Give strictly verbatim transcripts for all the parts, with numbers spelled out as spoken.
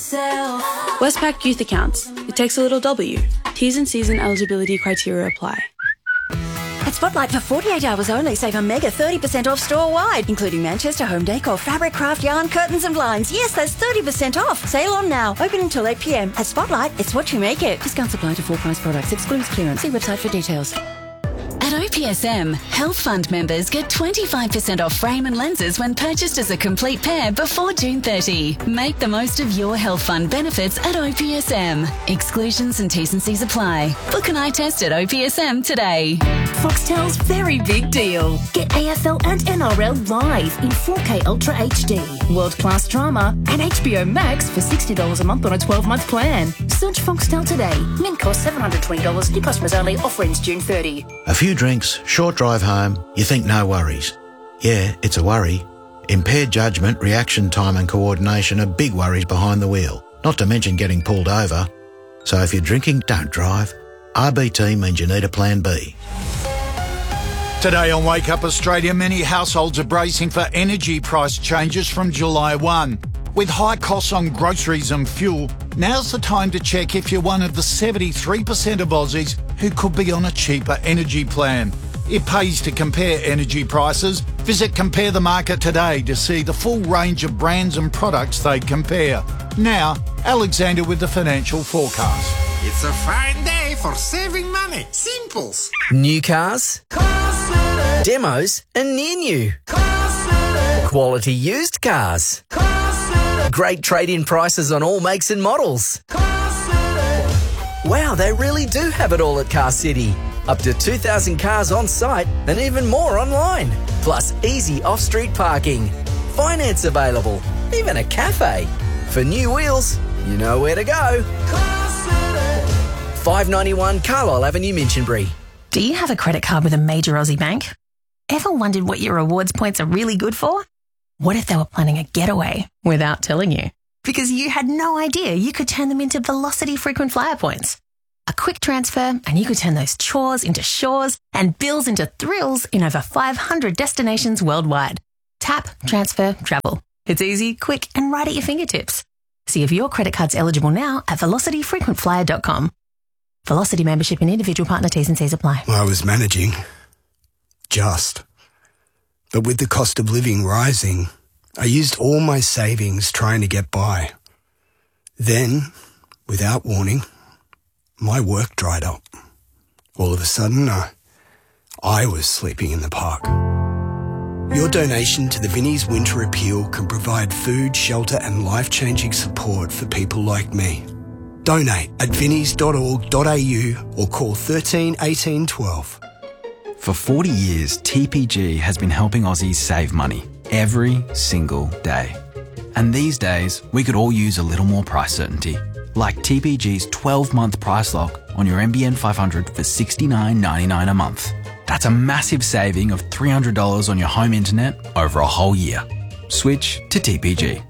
myself. Westpac Youth Accounts. It takes a little W. T's and C's and eligibility criteria apply. At Spotlight, for forty-eight hours only, save a mega thirty percent off store-wide, including Manchester home decor, fabric, craft, yarn, curtains and blinds. Yes, that's thirty percent off. Sale on now. Open until eight p.m. At Spotlight, it's what you make it. Discounts apply to full-price products. Excludes clearance. See website for details. At O P S M, Health Fund members get twenty-five percent off frame and lenses when purchased as a complete pair before June thirtieth. Make the most of your Health Fund benefits at O P S M. Exclusions and T's and C's apply. Book an eye test at O P S M today. Foxtel's very big deal. Get A F L and N R L live in four K Ultra H D. World-class drama and H B O Max for sixty dollars a month on a twelve-month plan. Search Foxtel today. Mint cost seven hundred twenty dollars. New customers only. Offer ends June thirtieth. A few drinks, short drive home, you think no worries. Yeah, it's a worry. Impaired judgment, reaction time and coordination are big worries behind the wheel, not to mention getting pulled over. So if you're drinking, don't drive. R B T means you need a plan B. Today on Wake Up Australia, many households are bracing for energy price changes from July first. With high costs on groceries and fuel, now's the time to check if you're one of the seventy-three percent of Aussies who could be on a cheaper energy plan. It pays to compare energy prices. Visit Compare the Market today to see the full range of brands and products they compare. Now, Alexander with the financial forecast. It's a fine day for saving money. Simples. New cars, demos and near new, quality used cars, great trade-in prices on all makes and models. Wow, they really do have it all at Car City. Up to two thousand cars on site and even more online. Plus easy off-street parking. Finance available. Even a cafe. For new wheels, you know where to go. five ninety-one Carlisle Avenue, Minchinbury. Do you have a credit card with a major Aussie bank? Ever wondered what your rewards points are really good for? What if they were planning a getaway without telling you? Because you had no idea you could turn them into Velocity frequent flyer points. A quick transfer and you could turn those chores into shores and bills into thrills in over five hundred destinations worldwide. Tap, transfer, travel. It's easy, quick and right at your fingertips. See if your credit card's eligible now at velocity frequent flyer dot com. Velocity membership and individual partner T's and C's apply. I was managing. Just. But with the cost of living rising, I used all my savings trying to get by. Then, without warning, my work dried up. All of a sudden, I, I was sleeping in the park. Your donation to the Vinnie's Winter Appeal can provide food, shelter and life-changing support for people like me. Donate at vinnies dot org dot a u or call thirteen eighteen twelve. For forty years, T P G has been helping Aussies save money every single day. And these days, we could all use a little more price certainty. Like T P G's twelve-month price lock on your N B N five hundred for sixty-nine ninety-nine a month. That's a massive saving of three hundred dollars on your home internet over a whole year. Switch to T P G.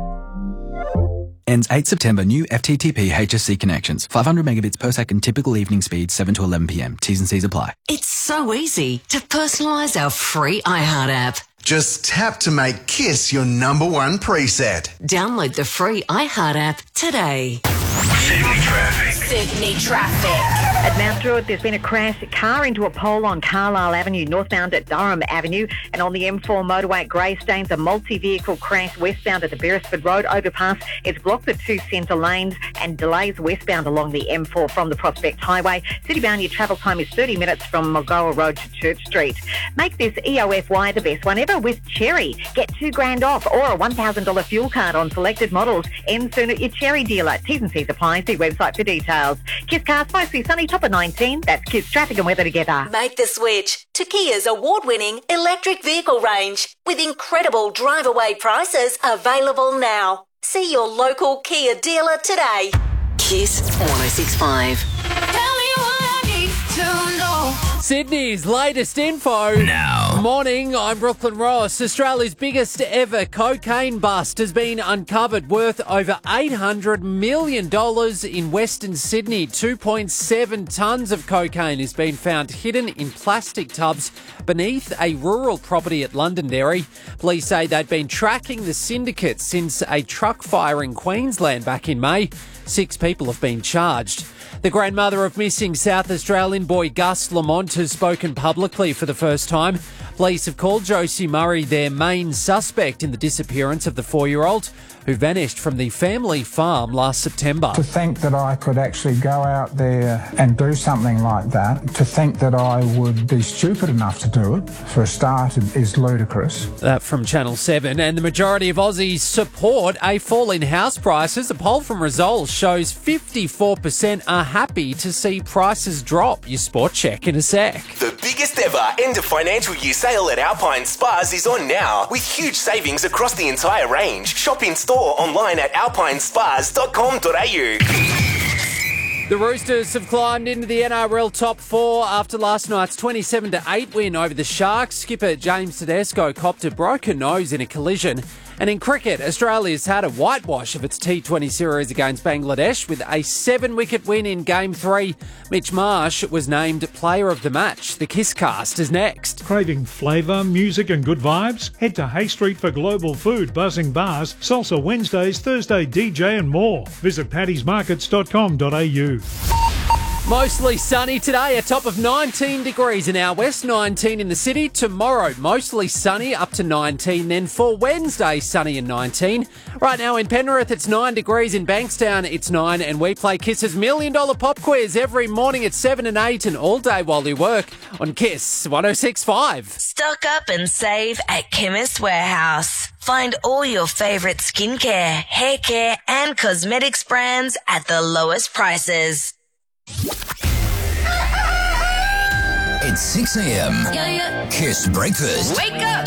Ends eighth September. New F T T P H S C connections. five hundred megabits per second typical evening speed, seven to eleven p m. T's and C's apply. It's so easy to personalise our free iHeart app. Just tap to make Kiss your number one preset. Download the free iHeart app today. Sydney traffic. Sydney traffic. At Mount Druitt, there's been a crash. Car into a pole on Carlisle Avenue, northbound at Durham Avenue. And on the M four motorway at Greystanes, a multi-vehicle crash westbound at the Beresford Road overpass. It's blocked the two centre lanes and delays westbound along the M four from the Prospect Highway. Citybound, your travel time is thirty minutes from Mulgoa Road to Church Street. Make this E O F Y the best one ever with Cherry. Get two grand off or a one thousand dollars fuel card on selected models. End soon at your Cherry dealer. T's and C's apply. See website for details. Kiss Cars, mostly sunny, top of nineteen. That's Kiss traffic and weather together. Make the switch to Kia's award-winning electric vehicle range with incredible drive-away prices available now. See your local Kia dealer today. Kiss one oh six point five. Tell me what I need to know. Sydney's latest info. Now. Morning, I'm Brooklyn Ross. Australia's biggest ever cocaine bust has been uncovered, worth over eight hundred million dollars in Western Sydney. two point seven tonnes of cocaine has been found hidden in plastic tubs beneath a rural property at Londonderry. Police say they'd been tracking the syndicate since a truck fire in Queensland back in May. Six people have been charged. The grandmother of missing South Australian boy Gus Lamont has spoken publicly for the first time. Police have called Josie Murray their main suspect in the disappearance of the four-year-old who vanished from the family farm last September. To think that I could actually go out there and do something like that, to think that I would be stupid enough to do it, for a start, is ludicrous. That from Channel seven. And the majority of Aussies support a fall in house prices. A poll from Results shows fifty-four percent are happy to see prices drop. Your sport check in a sec. The biggest ever end of financial year sale at Alpine Spas is on now, with huge savings across the entire range. Shop in store online at alpine spas dot com dot a u. The Roosters have climbed into the N R L top four after last night's twenty-seven to eight win over the Sharks. Skipper James Tedesco copped a broken nose in a collision. And in cricket, Australia's had a whitewash of its T twenty series against Bangladesh with a seven-wicket win in Game three. Mitch Marsh was named Player of the Match. The Kisscast is next. Craving flavour, music and good vibes? Head to Hay Street for global food, buzzing bars, salsa Wednesdays, Thursday D J and more. Visit paddies markets dot com dot a u. Mostly sunny today, a top of nineteen degrees in our west, nineteen in the city. Tomorrow, mostly sunny, up to nineteen. Then for Wednesday, sunny and nineteen. Right now in Penrith, it's nine degrees. In Bankstown, it's nine. And we play Kiss's Million Dollar Pop Quiz every morning at seven and eight and all day while you work on Kiss one oh six point five. Stock up and save at Chemist Warehouse. Find all your favourite skincare, hair care and cosmetics brands at the lowest prices. It's six a.m. Yeah, yeah. Kiss Breakfast Wake up!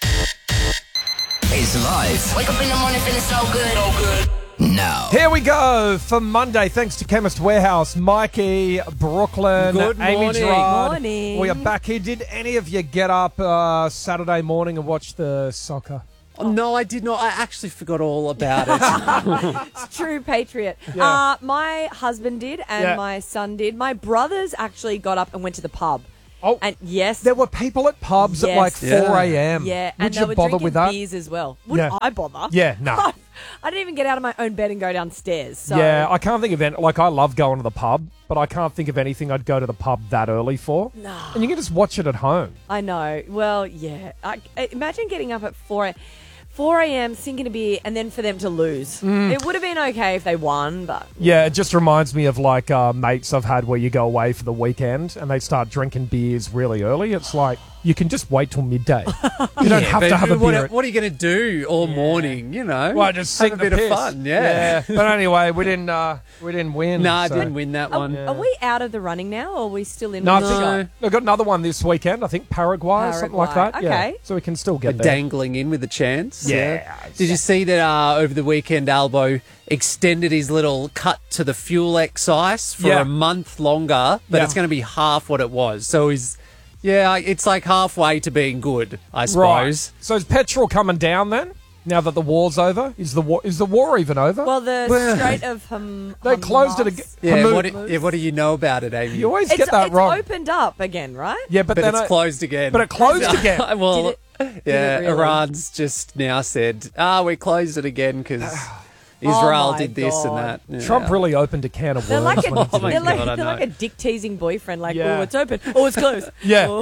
is live Wake up in the morning feeling so good. So good. now. Here we go for Monday. Thanks to Chemist Warehouse. Mikey, Brooklyn, Good Amy morning. Gerard. Morning. We are back here. Did any of you get up uh, Saturday morning and watch the soccer? Oh, no, I did not. I actually forgot all about it. It's true patriot. Yeah. Uh, my husband did and Yeah. my son did. My brothers actually got up and went to the pub. Oh, and yes, there were people at pubs yes. at like four a.m. Yeah, Would and you they were bother drinking with that? beers as well. Would Yeah. I bother? Yeah, no. I didn't even get out of my own bed and go downstairs. So. Yeah, I can't think of any. Like, I love going to the pub, but I can't think of anything I'd go to the pub that early for. No. And you can just watch it at home. I know. Well, yeah. I, imagine getting up at four a.m. four a.m. sinking a beer and then for them to lose. Mm. It would have been okay if they won, but... Yeah, it just reminds me of like uh, mates I've had where you go away for the weekend and they start drinking beers really early. It's like, you can just wait till midday. You don't Yeah, have but to have a what, beer. What are you going to do all morning, you know? Well, just have sing a bit the of piss. fun, yeah. But anyway, we didn't uh, we didn't win. No, I so- didn't win that Are, one. are we out of the running now, or are we still in No, I the think shot? they've got another one this weekend. I think Paraguay, or something like that. Paraguay, Yeah. okay. So we can still But get there. dangling in with a chance. Yeah. Did you see that uh, over the weekend, Albo extended his little cut to the fuel excise for Yeah. a month longer, but Yeah. it's going to be half what it was. So he's, yeah, it's like halfway to being good, I suppose. Right. So is petrol coming down then? Now that the war's over, is the war is the war even over? Well, the Well, Strait of Hum... They closed it again. Yeah, Hamoud. what do, yeah, what do you know about it, Amy? You always It's, get that it's wrong. opened up again, right? Yeah, but, but then it's I- closed again. But it closed again. well, Did it- yeah, it really? Iran's just now said, ah, we closed it again because Oh Israel my did this and God. that. Yeah. Trump really opened a can of They're worms. like a, when he did Oh my they're it. like, God, I they're know. like a dick-teasing boyfriend, like, Yeah. oh, it's open. Oh, it's closed. Yeah. Oh.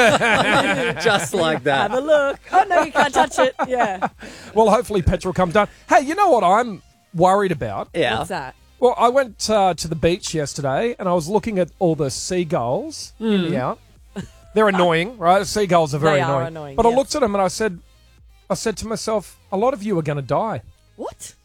Just like that. Have a look. Oh, no, you can't touch it. Yeah. Well, hopefully petrol comes down. Hey, you know what I'm worried about? Yeah. What's that? Well, I went uh, to the beach yesterday and I was looking at all the seagulls in the out. They're annoying, right? Seagulls are very They are annoying. annoying, But I yeah. looked at them and I said, I said to myself, a lot of you are going to die. What?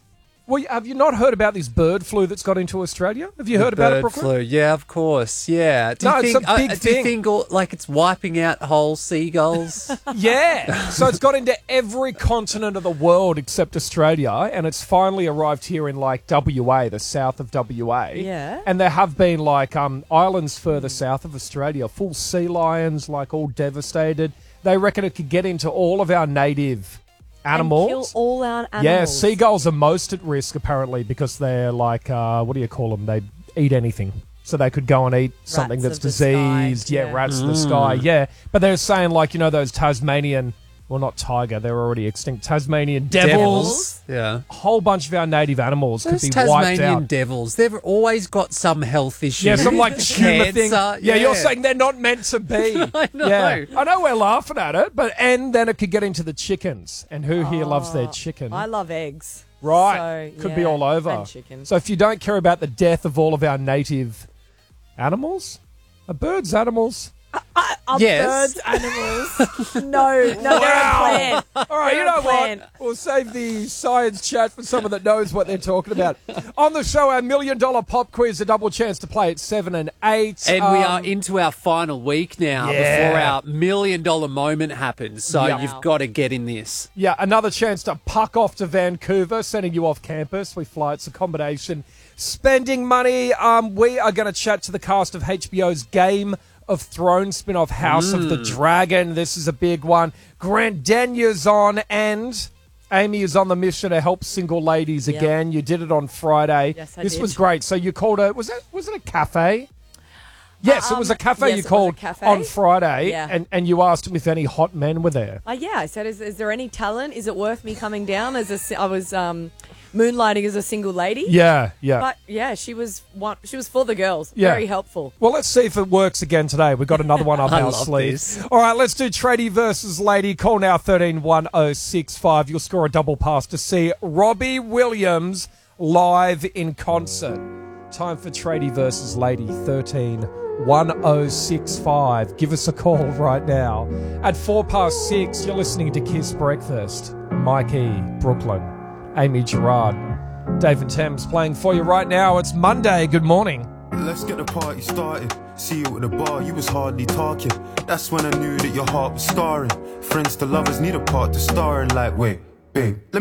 Well, have you not heard about this bird flu that's got into Australia? Have you The heard about it, bird Brooklyn? flu, yeah, of course, yeah. Do No, you it's think, a big uh, Do thing. you think all, like it's wiping out whole seagulls? Yeah. So it's got into every continent of the world except Australia, and it's finally arrived here in like W A, the south of W A. Yeah. And there have been like um, islands further south of Australia, full sea lions, like all devastated. They reckon it could get into all of our native animals. And kill all our animals. Yeah, seagulls are most at risk apparently because they're like, uh, what do you call them? They eat anything. So they could go and eat something Rats that's of the sky, diseased. Yeah, yeah. rats of the Mm. sky. Yeah. But they're saying like, you know, those Tasmanian, well, not tiger, they're already extinct. Tasmanian devils. Yeah. A whole bunch of our native animals Those could be wiped Tasmanian out. devils, they've always got some health issue. Yeah, some like tumour thing. Cancer, Yeah, you're saying they're not meant to be. I know. Yeah. I know we're laughing at it, but and then it could get into the chickens. And who here loves their chicken? I love eggs. Right. So, Could yeah, be all over. And chicken. So if you don't care about the death of all of our native animals, are birds animals? Are Yes. birds animals? no, no, they're a plant. All right, you They're know a plant. what? We'll save the science chat for someone that knows what they're talking about. On the show, our million dollar pop quiz, a double chance to play at seven and eight. And we are Um, into our final week now Yeah. before our million dollar moment happens. So Yeah. you've got to get in this. Yeah, another chance to puck off to Vancouver, sending you off campus with flights, accommodation, spending money. Um, we are going to chat to the cast of H B O's Game of Thrones spin-off House of the Mm. Dragon. This is a big one. Grant Denyeau's on, and Amy is on the mission to help single ladies Yep. again. You did it on Friday. Yes, I this did. was great. So you called a was it was it a cafe? Yes, it was a Um, cafe yes, you it was a called cafe. on Friday, Yeah. and, and you asked him if any hot men were there. Uh, yeah, I said, is, is there any talent? Is it worth me coming down? As a, si- I was um, moonlighting as a single lady. Yeah, yeah. But yeah, she was one. She was for the girls. Yeah. Very helpful. Well, let's see if it works again today. We've got another one up I our love sleeve. this. All right, let's do tradie versus lady. Call now thirteen one oh six five. You'll score a double pass to see Robbie Williams live in concert. Time for tradie versus lady. thirteen one oh six five. Give us a call right now. At four past six, you're listening to Kiss Breakfast. Mikey, Brooklyn, Amy Gerard, David Thames playing for you right now. It's Monday. Good morning. Let's get the party started. See you at the bar, you was hardly talking. That's when I knew that your heart was scarring. Friends to lovers need a part to star in. Like, wait, babe, let me